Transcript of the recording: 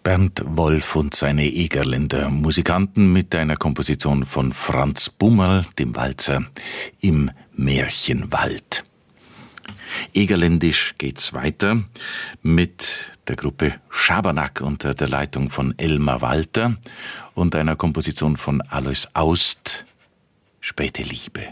Bernd Wolf und seine Egerländer Musikanten mit einer Komposition von Franz Bummerl, dem Walzer im Märchenwald. Egerländisch geht's weiter mit der Gruppe Schabernack unter der Leitung von Elmar Walter und einer Komposition von Alois Aust, Späte Liebe.